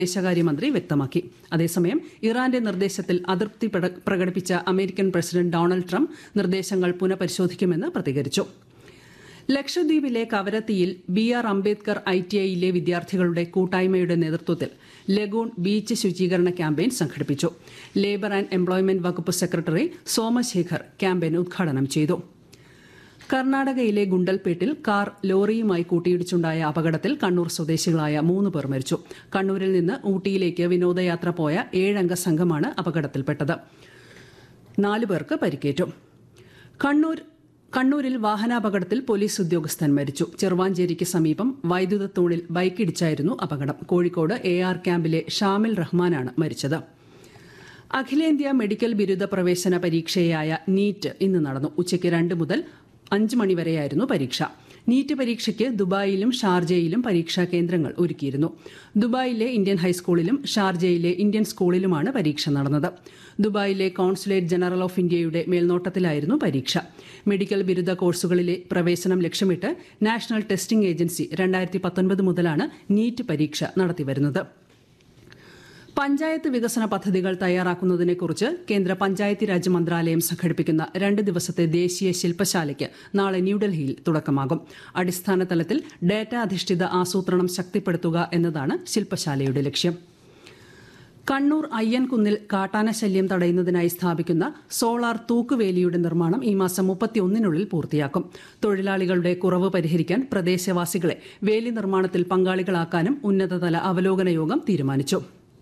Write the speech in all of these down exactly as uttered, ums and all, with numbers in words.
വിദേശകാര്യമന്ത്രി വ്യക്തമാക്കി. അതേസമയം ഇറാന്റെ നിർദ്ദേശത്തിൽ അതൃപ്തി പ്രകടിപ്പിച്ച അമേരിക്കൻ പ്രസിഡന്റ് ഡൊണാൾഡ് ട്രംപ് നിർദ്ദേശങ്ങൾ പുനഃപരിശോധിക്കുമെന്ന് പ്രതികരിച്ചു. ലക്ഷദ്വീപിലെ കവരത്തിയിൽ B R Ambedkar I T ഐയിലെ വിദ്യാർത്ഥികളുടെ കൂട്ടായ്മയുടെ നേതൃത്വത്തിൽ ലഗൂൺ ബീച്ച് ശുചീകരണ ക്യാമ്പയിൻ സംഘടിപ്പിച്ചു. ലേബർ ആൻഡ് എംപ്ലോയ്മെന്റ് വകുപ്പ് സെക്രട്ടറി സോമശേഖർ ക്യാമ്പയിൻ ഉദ്ഘാടനം ചെയ്തു. കർണാടകയിലെ ഗുണ്ടൽപേട്ടിൽ കാർ ലോറിയുമായി കൂട്ടിയിടിച്ചുണ്ടായ അപകടത്തിൽ കണ്ണൂർ സ്വദേശികളായ മൂന്ന് പേർ മരിച്ചു. കണ്ണൂരിൽ നിന്ന് ഊട്ടിയിലേക്ക് വിനോദയാത്ര പോയ ഏഴംഗ സംഘമാണ് അപകടത്തിൽപ്പെട്ടത്. നാലു പേർക്ക് പരിക്കേറ്റു. കണ്ണൂർ കണ്ണൂരിൽ വാഹനാപകടത്തിൽ പോലീസ് ഉദ്യോഗസ്ഥൻ മരിച്ചു. ചെറുവാഞ്ചേരിക്ക് സമീപം വൈദ്യുത തൂണിൽ ബൈക്കിടിച്ചായിരുന്നു അപകടം. കോഴിക്കോട് എ ആർ ക്യാമ്പിലെ ഷാമിൽ റഹ്മാനാണ് മരിച്ചത്. അഖിലേന്ത്യാ മെഡിക്കൽ ബിരുദ പ്രവേശന പരീക്ഷയായ നീറ്റ് ഇന്ന് നടന്നു. ഉച്ചയ്ക്ക് രണ്ട് മുതൽ അഞ്ച് മണിവരെയായിരുന്നു പരീക്ഷ. നീറ്റ് പരീക്ഷയ്ക്ക് ദുബായിലും ഷാർജയിലും പരീക്ഷാ കേന്ദ്രങ്ങൾ ഒരുക്കിയിരുന്നു. ദുബായിലെ ഇന്ത്യൻ ഹൈസ്കൂളിലും ഷാർജയിലെ ഇന്ത്യൻ സ്കൂളിലുമാണ് പരീക്ഷ നടന്നത്. ദുബായിലെ കോൺസുലേറ്റ് ജനറൽ ഓഫ് ഇന്ത്യയുടെ മേൽനോട്ടത്തിലായിരുന്നു പരീക്ഷ. മെഡിക്കൽ ബിരുദ കോഴ്സുകളിലെ പ്രവേശനം ലക്ഷ്യമിട്ട് നാഷണൽ ടെസ്റ്റിംഗ് ഏജൻസി രണ്ടായിരത്തി പത്തൊൻപത് മുതലാണ് നീറ്റ് പരീക്ഷ നടത്തിവരുന്നത്. പഞ്ചായത്ത് വികസന പദ്ധതികൾ തയ്യാറാക്കുന്നതിനെക്കുറിച്ച് കേന്ദ്ര പഞ്ചായത്തി രാജ് മന്ത്രാലയം സംഘടിപ്പിക്കുന്ന രണ്ട് ദിവസത്തെ ദേശീയ ശില്പശാലയ്ക്ക് നാളെ ന്യൂഡൽഹിയിൽ തുടക്കമാകും. അടിസ്ഥാന തലത്തിൽ ഡാറ്റ അധിഷ്ഠിത ആസൂത്രണം ശക്തിപ്പെടുത്തുക എന്നതാണ് ശില്പശാലയുടെ ലക്ഷ്യം. കണ്ണൂർ അയ്യൻകുന്നിൽ കാട്ടാനശല്യം തടയുന്നതിനായി സ്ഥാപിക്കുന്ന സോളാർ തൂക്കുവേലിയുടെ നിർമ്മാണം ഈ മാസം മുപ്പത്തിയൊന്നിനുള്ളിൽ പൂർത്തിയാക്കും. തൊഴിലാളികളുടെ കുറവ് പരിഹരിക്കാൻ പ്രദേശവാസികളെ വേലി നിർമ്മാണത്തിൽ പങ്കാളികളാക്കാനും ഉന്നതതല അവലോകന യോഗം തീരുമാനിച്ചു.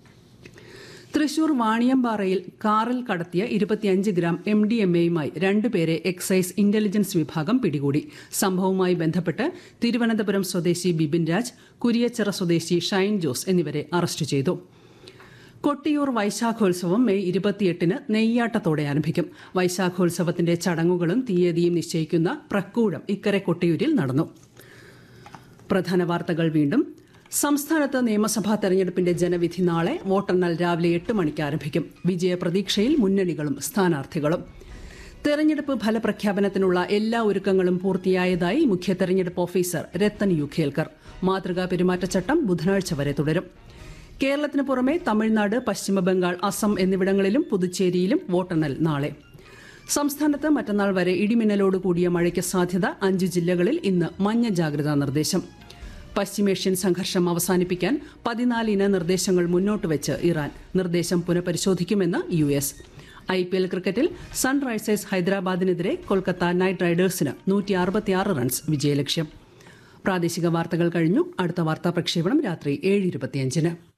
തൃശൂർ വാണിയമ്പാറയിൽ കാറിൽ കടത്തിയ ഇരുപത്തിയഞ്ച് ഗ്രാം എം ഡി എം എയുമായി രണ്ടുപേരെ എക്സൈസ് ഇന്റലിജൻസ് വിഭാഗം പിടികൂടി. സംഭവവുമായി ബന്ധപ്പെട്ട് തിരുവനന്തപുരം സ്വദേശി ബിബിൻ രാജ്, കുരിയച്ചിറ സ്വദേശി ഷൈൻ ജോസ് എന്നിവരെ അറസ്റ്റ് ചെയ്തു. കൊട്ടിയൂർ വൈശാഖോത്സവം മെയ് ഇരുപത്തിയെട്ടിന് നെയ്യാട്ടത്തോടെ ആരംഭിക്കും. വൈശാഖോത്സവത്തിന്റെ ചടങ്ങുകളും തീയതിയും നിശ്ചയിക്കുന്ന പ്രക്കൂഴം ഇക്കരെ കൊട്ടിയൂരിൽ നടന്നു. പ്രധാന വാർത്തകൾ വീണ്ടും. സംസ്ഥാനത്ത് നിയമസഭാ തെരഞ്ഞെടുപ്പിന്റെ ജനവിധി നാളെ. വോട്ടെണ്ണൽ രാവിലെ എട്ട് മണിക്ക് ആരംഭിക്കും. വിജയപ്രതീക്ഷയിൽ മുന്നണികളും സ്ഥാനാർത്ഥികളും. തെരഞ്ഞെടുപ്പ് ഫലപ്രഖ്യാപനത്തിനുള്ള എല്ലാ ഒരുക്കങ്ങളും പൂർത്തിയായതായി മുഖ്യ തെരഞ്ഞെടുപ്പ് ഓഫീസർ രത്തൻ യു ഖേൽക്കർ. മാതൃകാ പെരുമാറ്റച്ചട്ടം ബുധനാഴ്ച വരെ തുടരും. കേരളത്തിന് പുറമെ തമിഴ്നാട്, പശ്ചിമബംഗാൾ, അസം എന്നിവിടങ്ങളിലും പുതുച്ചേരിയിലും വോട്ടെണ്ണൽ നാളെ. സംസ്ഥാനത്ത് മറ്റന്നാൾ വരെ ഇടിമിന്നലോട് കൂടിയ മഴയ്ക്ക് സാധ്യത. അഞ്ച് ജില്ലകളിൽ ഇന്ന് മഞ്ഞ ജാഗ്രതാ നിർദ്ദേശം. പശ്ചിമേഷ്യൻ സംഘർഷം അവസാനിപ്പിക്കാൻ പതിനാല് ഇന നിർദ്ദേശങ്ങൾ മുന്നോട്ട് വെച്ച് ഇറാൻ. നിർദ്ദേശം പുനഃപരിശോധിക്കുമെന്ന് U S. I P L ക്രിക്കറ്റിൽ സൺറൈസേഴ്സ് ഹൈദരാബാദിനെതിരെ കൊൽക്കത്ത നൈറ്റ് റൈഡേഴ്സിന് നൂറ്റി അറുപത്തിയാറ് റൺസ് വിജയലക്ഷ്യം. പ്രാദേശിക വാർത്തകൾ കഴിഞ്ഞു. അടുത്ത വാർത്താ പ്രക്ഷേപണം രാത്രി ഏഴ് ഇരുപത്തിയഞ്ചിന്.